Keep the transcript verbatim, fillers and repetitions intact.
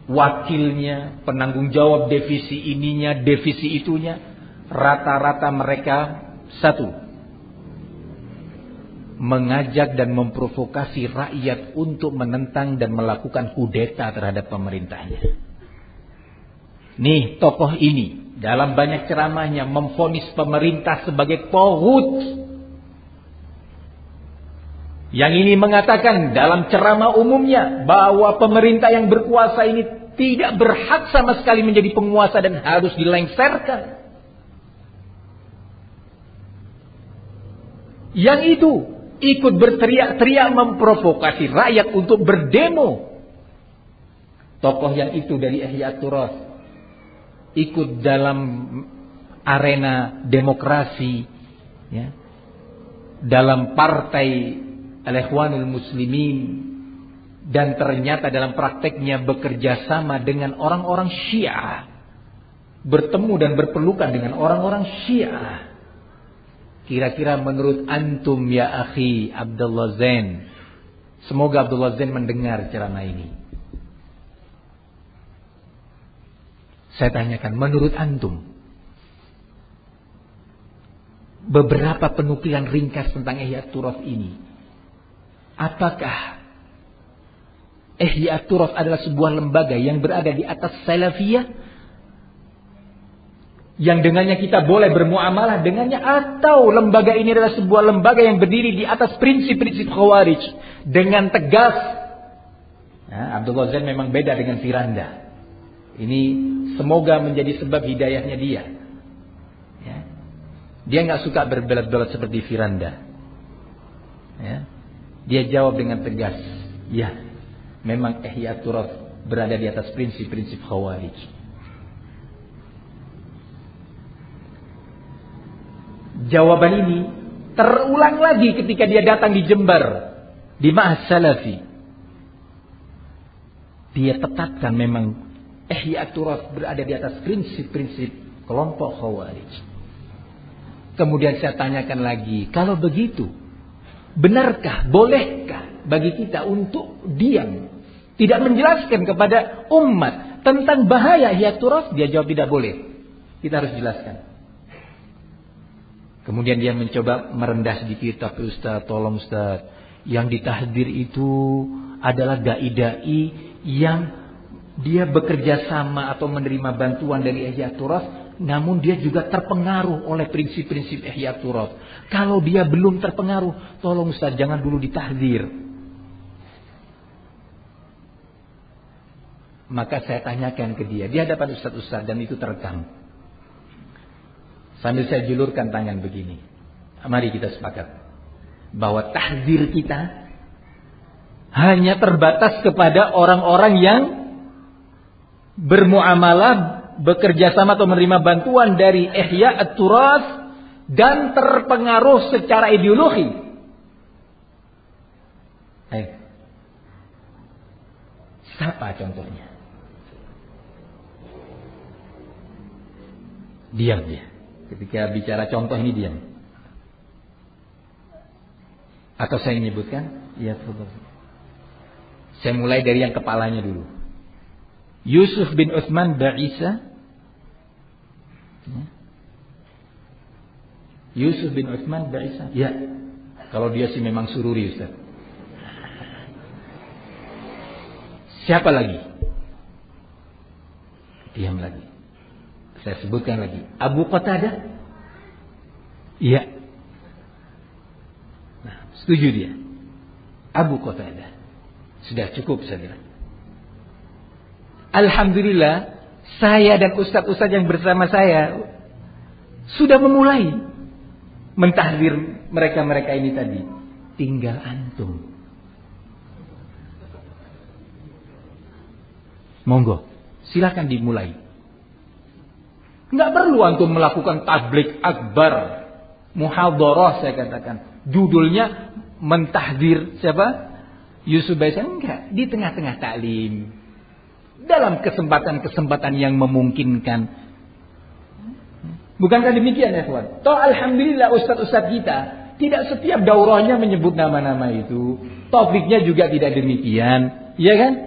wakilnya, penanggung jawab divisi ininya, divisi itunya, rata-rata mereka satu, mengajak dan memprovokasi rakyat untuk menentang dan melakukan kudeta terhadap pemerintahnya. Nih tokoh ini dalam banyak ceramahnya memvonis pemerintah sebagai taghut. Yang ini mengatakan dalam ceramah umumnya bahwa pemerintah yang berkuasa ini tidak berhak sama sekali menjadi penguasa dan harus dilengserkan. Yang itu ikut berteriak-teriak memprovokasi rakyat untuk berdemo. Tokoh yang itu dari Ihya Turas ikut dalam arena demokrasi, ya, dalam partai Al-Ikhwanul Muslimin, dan ternyata dalam prakteknya bekerja sama dengan orang-orang Syiah, bertemu dan berpelukan dengan orang-orang Syiah. Kira-kira menurut antum ya akhi Abdullah Zain, semoga Abdullah Zain mendengar ceramah ini. Saya tanyakan, menurut antum, beberapa penukilan ringkas tentang Ihya Turas ini, apakah Ihya Turas adalah sebuah lembaga yang berada di atas salafiyah, yang dengannya kita boleh bermuamalah dengannya, atau lembaga ini adalah sebuah lembaga yang berdiri di atas prinsip-prinsip Khawarij dengan tegas? Nah, Abdullah Zain memang beda dengan Firanda. Ini semoga menjadi sebab hidayahnya dia. Ya. Dia nggak suka berbelat-belat seperti Firanda. Ya. Dia jawab dengan tegas, ya, memang Ihya Turas berada di atas prinsip-prinsip Khawarij. Jawaban ini terulang lagi ketika dia datang di Jember, di Ma'had Salafi. Dia tetapkan memang Ihya Turas berada di atas prinsip-prinsip kelompok Khawarij. Kemudian saya tanyakan lagi, kalau begitu, benarkah, bolehkah bagi kita untuk diam, tidak menjelaskan kepada umat tentang bahaya Ihya Turas? Dia jawab tidak boleh. Kita harus jelaskan. Kemudian dia mencoba merendah sedikit, tapi Ustaz, tolong Ustaz, yang ditahdir itu adalah dai-dai yang dia bekerja sama atau menerima bantuan dari Ihya Turas, namun dia juga terpengaruh oleh prinsip-prinsip Ihya Turas. Kalau dia belum terpengaruh, tolong Ustaz, jangan dulu ditahdir. Maka saya tanyakan ke dia, di hadapan Ustaz-Ustaz, dan itu terekam. Sambil saya julurkan tangan begini, mari kita sepakat bahwa tahdir kita hanya terbatas kepada orang-orang yang bermuamalah, bekerja sama atau menerima bantuan dari Ihya Turas dan terpengaruh secara ideologi. Ayo. Siapa contohnya? Diam dia. Ketika bicara contoh ini diam. Atau saya menyebutkan? Ya, betul. Saya mulai dari yang kepalanya dulu. Yusuf bin Utsman Ba'isa. Yusuf bin Utsman Ba'isa. Ya. Kalau dia sih memang sururi, Ustaz. Siapa lagi? Diam lagi. Saya sebutkan lagi. Abu Qatadah. Iya. Nah, setuju dia. Abu Qatadah. Sudah cukup saya bilang. Alhamdulillah, saya dan ustaz-ustaz yang bersama saya sudah memulai mentahdir mereka-mereka ini tadi. Tinggal antum. Monggo, silakan dimulai. Nggak perlu antum melakukan tablik akbar, muhadharah saya katakan. Judulnya mentahdir siapa? Yusuf Ba'isa. Enggak, di tengah-tengah taklim. Dalam kesempatan-kesempatan yang memungkinkan. Bukankah demikian ya kawan? Toh alhamdulillah ustaz-ustaz kita tidak setiap daurahnya menyebut nama-nama itu. Topiknya juga tidak demikian, ya kan?